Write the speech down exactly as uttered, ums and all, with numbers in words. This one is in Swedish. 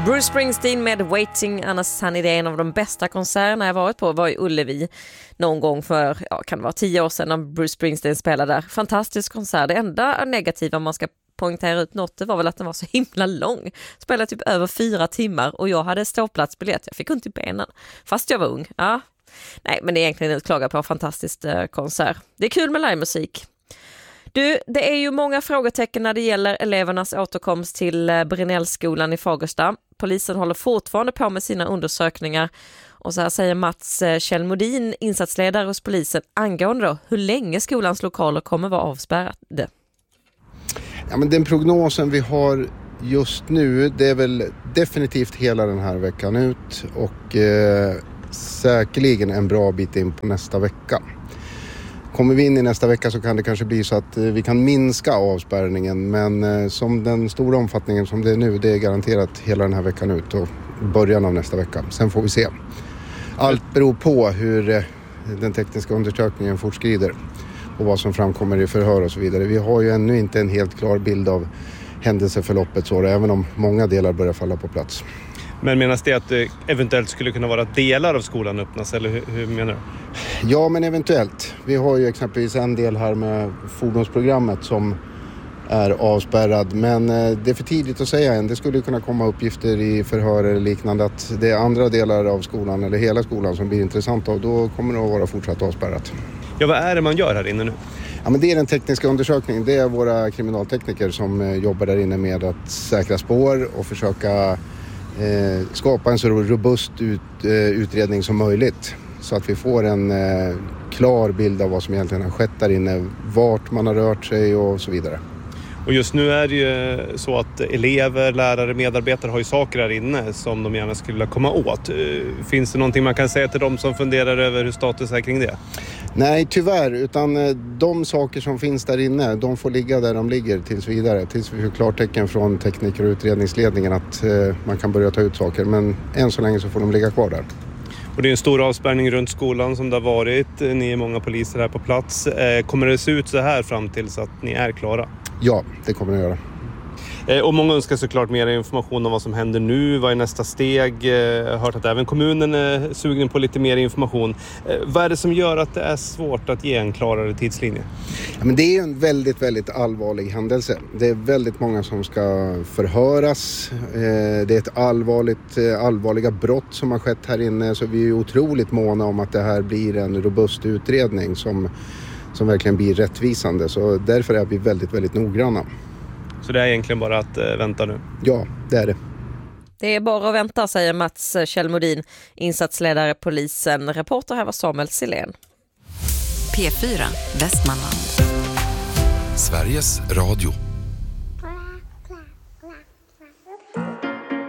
Bruce Springsteen med Waiting on a Sunny Day, en av de bästa konserterna jag varit på var i Ullevi någon gång för, ja, kan det vara tio år sedan när Bruce Springsteen spelade där. Fantastisk konsert. Det enda negativa man ska poängtera ut något, det var väl att den var så himla lång. Spelade typ över fyra timmar och jag hade ståplatsbiljett. Jag fick ont i benen, fast jag var ung. Ja. Nej, men det är egentligen att klaga på en fantastisk eh, konsert. Det är kul med livemusik. Du, det är ju många frågetecken när det gäller elevernas återkomst till Brinellskolan i Fagersta. Polisen håller fortfarande på med sina undersökningar. Och så här säger Mats Kjellmodin, insatsledare hos polisen, angående då hur länge skolans lokaler kommer vara avspärrade. Ja, men den prognosen vi har just nu, det är väl definitivt hela den här veckan ut och eh, säkerligen en bra bit in på nästa vecka. Kommer vi in i nästa vecka så kan det kanske bli så att vi kan minska avspärrningen, men som den stora omfattningen som det är nu, det är garanterat hela den här veckan ut och början av nästa vecka. Sen får vi se. Allt beror på hur den tekniska undersökningen fortskrider och vad som framkommer i förhör och så vidare. Vi har ju ännu inte en helt klar bild av händelseförloppet så, även om många delar börjar falla på plats. Men menas det att det eventuellt skulle kunna vara delar av skolan öppnas, eller hur, hur menar du? Ja, men eventuellt. Vi har ju exempelvis en del här med fordonsprogrammet som är avspärrad, men det är för tidigt att säga än. Det skulle kunna komma uppgifter i förhör eller liknande att det är andra delar av skolan eller hela skolan som blir intressanta och då kommer det att vara fortsatt avspärrat. Ja, vad är det man gör här inne nu? Ja, men det är den tekniska undersökningen. Det är våra kriminaltekniker som jobbar där inne med att säkra spår och försöka Eh, skapa en så robust ut, eh, utredning som möjligt så att vi får en eh, klar bild av vad som egentligen har skett där inne, vart man har rört sig och så vidare. Och just nu är det ju så att elever, lärare, medarbetare har ju saker här inne som de gärna skulle vilja komma åt. Finns det någonting man kan säga till dem som funderar över hur status är kring det? Nej, tyvärr. Utan de saker som finns där inne, de får ligga där de ligger tills vidare. Tills vi får klartecken från tekniker och utredningsledningen att man kan börja ta ut saker. Men än så länge så får de ligga kvar där. Och det är en stor avspärrning runt skolan som det har varit. Ni är många poliser här på plats. Kommer det se ut så här fram till så att ni är klara? Ja, det kommer det göra. Och många önskar såklart mer information om vad som händer nu. Vad är nästa steg? Jag har hört att även kommunen är sugen på lite mer information. Vad är det som gör att det är svårt att ge en klarare tidslinje? Ja, men det är en väldigt, väldigt allvarlig händelse. Det är väldigt många som ska förhöras. Det är ett allvarligt, allvarliga brott som har skett här inne. Så vi är otroligt måna om att det här blir en robust utredning som, som verkligen blir rättvisande. Så därför är vi väldigt, väldigt noggranna. Så det är egentligen bara att eh, vänta nu? Ja, det är det. Det är bara att vänta, säger Mats Kjellmodin, insatsledare polisen. Reporter här var Samuel Silén. P fyra, Västmanland. Sveriges Radio.